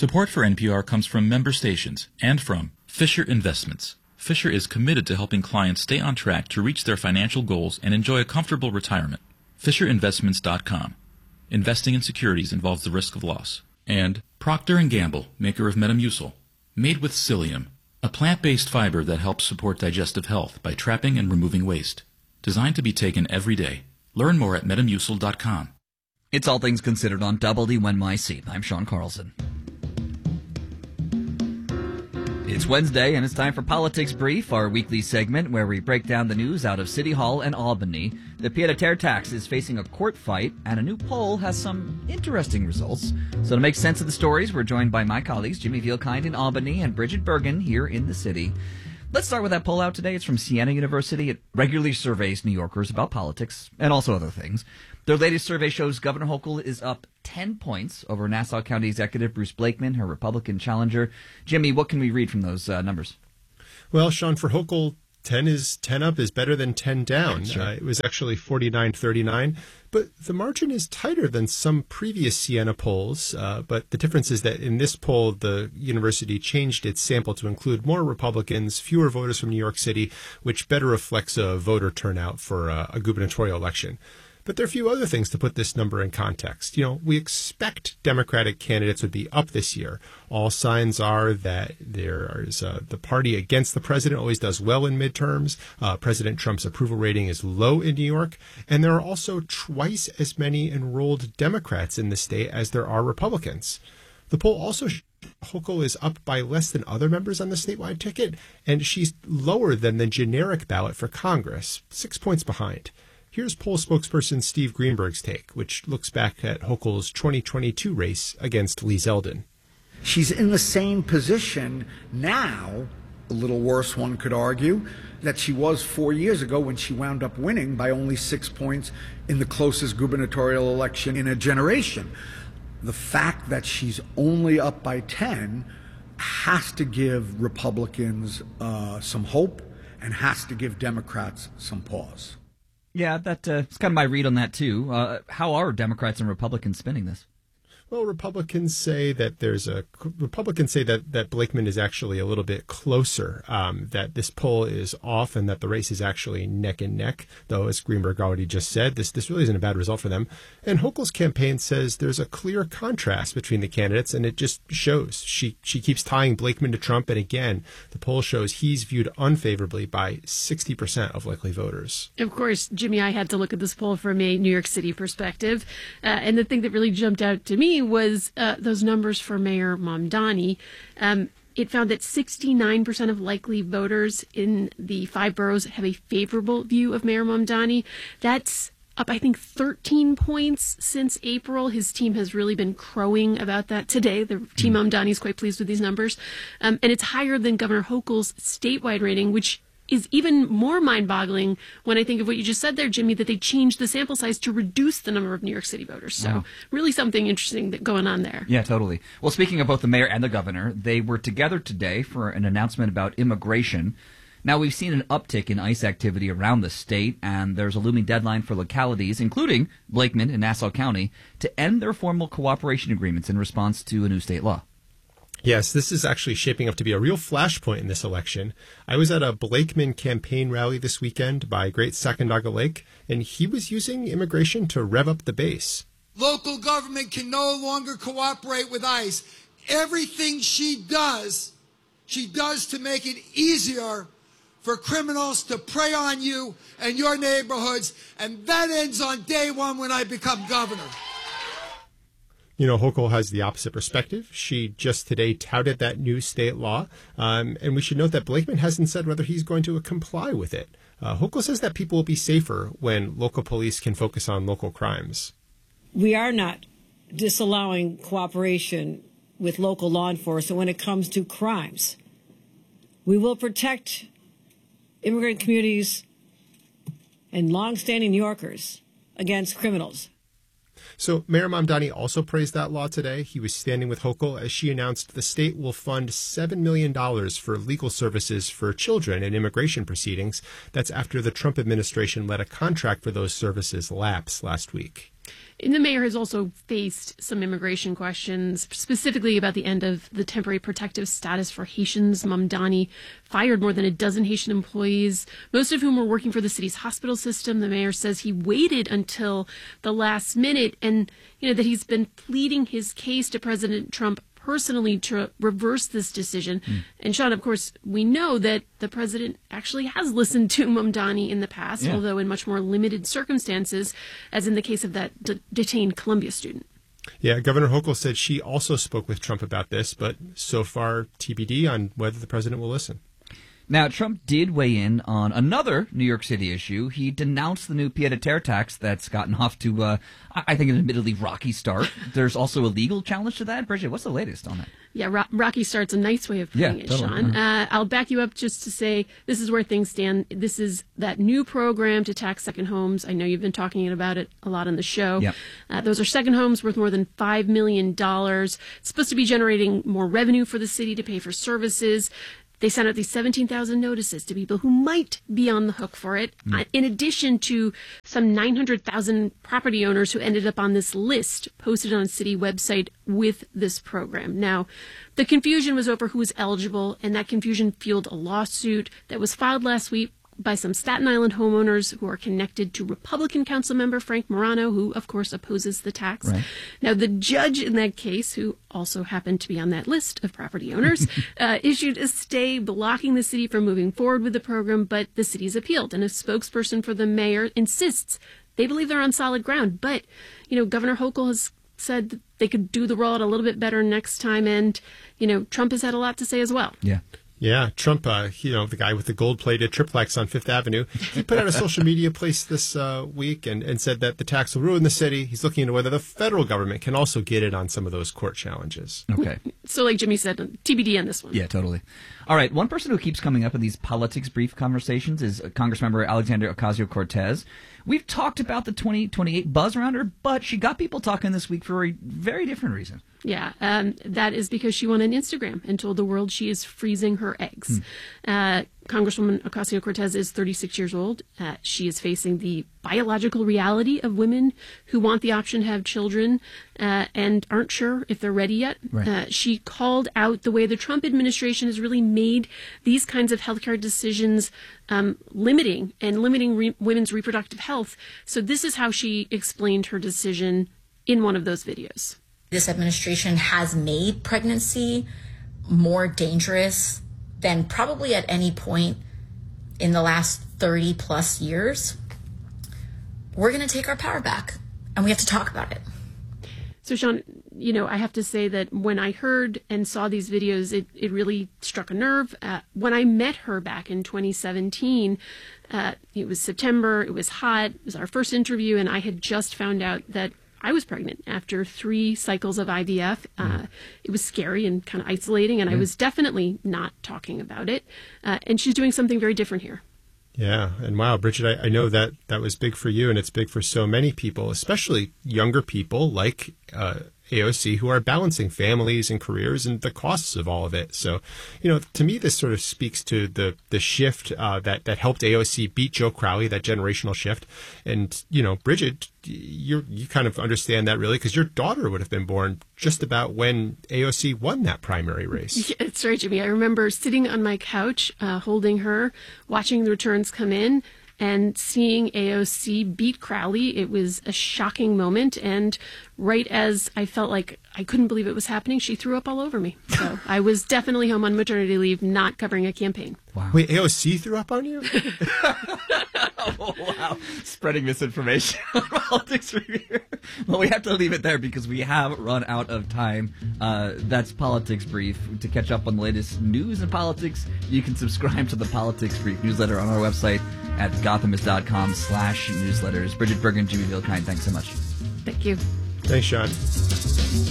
Support for NPR comes from member stations and from Fisher Investments. Fisher is committed to helping clients stay on track to reach their financial goals and enjoy a comfortable retirement. FisherInvestments.com. Investing in securities involves the risk of loss. And Procter & Gamble, maker of Metamucil. Made with psyllium, a plant-based fiber that helps support digestive health by trapping and removing waste. Designed to be taken every day. Learn more at Metamucil.com. It's All Things Considered on WNYC. I'm Sean Carlson. It's Wednesday, and it's time for Politics Brief, our weekly segment where we break down the news out of City Hall and Albany. The pied-à-terre tax is facing a court fight, and a new poll has some interesting results. So to make sense of the stories, we're joined by my colleagues Jimmy Vielkind in Albany and Bridget Bergen here in the city. Let's start with that poll out today. It's from Siena University. It regularly surveys New Yorkers about politics and also other things. Their latest survey shows Governor Hochul is up 10 points over Nassau County Executive Bruce Blakeman, her Republican challenger. Jimmy, what can we read from those numbers? Well, Sean, for Hochul, 10 up is better than 10 down. Sure. It was actually 49-39. But the margin is tighter than some previous Siena polls. But the difference is that in this poll, the university changed its sample to include more Republicans, fewer voters from New York City, which better reflects a voter turnout for a gubernatorial election. But there are a few other things to put this number in context. You know, we expect Democratic candidates would be up this year. All signs are that there is the party against the president always does well in midterms. President Trump's approval rating is low in New York. And there are also twice as many enrolled Democrats in the state as there are Republicans. The poll also Hochul is up by less than other members on the statewide ticket, and she's lower than the generic ballot for Congress, 6 points behind. Here's poll spokesperson Steve Greenberg's take, which looks back at Hochul's 2022 race against Lee Zeldin. She's in the same position now, a little worse one could argue, that she was 4 years ago when she wound up winning by only 6 points in the closest gubernatorial election in a generation. The fact that she's only up by 10 has to give Republicans some hope and has to give Democrats some pause. Yeah, that's kind of my read on that, too. How are Democrats and Republicans spinning this? Well, Republicans say that that Blakeman is actually a little bit closer, that this poll is off and that the race is actually neck and neck, though, as Greenberg already just said, this really isn't a bad result for them. And Hochul's campaign says there's a clear contrast between the candidates, and it just shows. She keeps tying Blakeman to Trump, and again, the poll shows he's viewed unfavorably by 60% of likely voters. Of course, Jimmy, I had to look at this poll from a New York City perspective, and the thing that really jumped out to me was those numbers for Mayor Mamdani. It found that 69% of likely voters in the 5 boroughs have a favorable view of Mayor Mamdani. That's up, I think, 13 points since April. His team has really been crowing about that today. The team Mamdani is quite pleased with these numbers. And it's higher than Governor Hochul's statewide rating, which is even more mind-boggling when I think of what you just said there, Jimmy, that they changed the sample size to reduce the number of New York City voters. So really something interesting going on there. Yeah, totally. Well, speaking of both the mayor and the governor, they were together today for an announcement about immigration. Now, we've seen an uptick in ICE activity around the state, and there's a looming deadline for localities, including Blakeman in Nassau County, to end their formal cooperation agreements in response to a new state law. Yes, this is actually shaping up to be a real flashpoint in this election. I was at a Blakeman campaign rally this weekend by Great Sacandaga Lake, and he was using immigration to rev up the base. Local government can no longer cooperate with ICE. Everything she does to make it easier for criminals to prey on you and your neighborhoods, and that ends on day one when I become governor. You know, Hochul has the opposite perspective. She just today touted that new state law. And we should note that Blakeman hasn't said whether he's going to comply with it. Hochul says that people will be safer when local police can focus on local crimes. We are not disallowing cooperation with local law enforcement when it comes to crimes. We will protect immigrant communities and longstanding New Yorkers against criminals. So Mayor Mamdani also praised that law today. He was standing with Hochul as she announced the state will fund $7 million for legal services for children in immigration proceedings. That's after the Trump administration let a contract for those services lapse last week. And the mayor has also faced some immigration questions, specifically about the end of the temporary protective status for Haitians. Mamdani fired more than a dozen Haitian employees, most of whom were working for the city's hospital system. The mayor says he waited until the last minute and, that he's been pleading his case to President Trump personally to reverse this decision. And Sean, of course, we know that the president actually has listened to Mamdani in the past, although in much more limited circumstances, as in the case of that detained Columbia student. Yeah, Governor Hochul said she also spoke with Trump about this, but so far TBD on whether the president will listen. Now, Trump did weigh in on another New York City issue. He denounced the new pied-à-terre tax that's gotten off to, I think, an admittedly rocky start. There's also a legal challenge to that. Bridget, what's the latest on that? Yeah, rocky start's a nice way of putting it, totally. Sean. I'll back you up just to say this is where things stand. This is that new program to tax second homes. I know you've been talking about it a lot on the show. Yep. Those are second homes worth more than $5 million. It's supposed to be generating more revenue for the city to pay for services. They sent out these 17,000 notices to people who might be on the hook for it, in addition to some 900,000 property owners who ended up on this list posted on a city website with this program. Now, the confusion was over who was eligible, and that confusion fueled a lawsuit that was filed last week by some Staten Island homeowners who are connected to Republican council member Frank Morano, who, of course, opposes the tax. Right. Now, the judge in that case, who also happened to be on that list of property owners, issued a stay blocking the city from moving forward with the program, but the city's appealed. And a spokesperson for the mayor insists they believe they're on solid ground. But, Governor Hochul has said that they could do the rollout a little bit better next time. And, Trump has had a lot to say as well. Yeah, Trump, the guy with the gold-plated triplex on Fifth Avenue, he put out a social media post this week and said that the tax will ruin the city. He's looking into whether the federal government can also get in on some of those court challenges. Okay. So like Jimmy said, TBD on this one. Yeah, totally. All right, one person who keeps coming up in these politics brief conversations is Congressmember Alexandria Ocasio-Cortez. We've talked about the 2028 buzz around her, but she got people talking this week for a very different reason. Yeah, that is because she went on Instagram and told the world she is freezing her eggs. Congresswoman Ocasio-Cortez is 36 years old. She is facing the biological reality of women who want the option to have children and aren't sure if they're ready yet. Right. She called out the way the Trump administration has really made these kinds of healthcare decisions limiting women's reproductive health. So this is how she explained her decision in one of those videos. This administration has made pregnancy more dangerous than probably at any point in the last 30 plus years. We're going to take our power back, and we have to talk about it. So, Sean, I have to say that when I heard and saw these videos, it really struck a nerve. When I met her back in 2017, it was September, it was hot, it was our first interview, and I had just found out that I was pregnant after 3 cycles of IVF. It was scary and kind of isolating, and I was definitely not talking about it. And she's doing something very different here. Yeah. And wow, Bridget, I know that was big for you, and it's big for so many people, especially younger people like AOC, who are balancing families and careers and the costs of all of it. So, to me, this sort of speaks to the shift that helped AOC beat Joe Crowley, that generational shift. And, Bridget, you kind of understand that really because your daughter would have been born just about when AOC won that primary race. Yeah, that's right, Jimmy. I remember sitting on my couch, holding her, watching the returns come in, and seeing AOC beat Crowley. It was a shocking moment. And right as I felt like I couldn't believe it was happening, she threw up all over me. So I was definitely home on maternity leave, not covering a campaign. Wow. Wait, AOC threw up on you? Oh, wow. Spreading misinformation on Politics Review. Well, we have to leave it there because we have run out of time. That's Politics Brief. To catch up on the latest news and politics, you can subscribe to the Politics Brief newsletter on our website at gothamist.com/newsletters. Bridget Bergen, Jimmy Vilkine, thanks so much. Thank you. Thanks, Sean.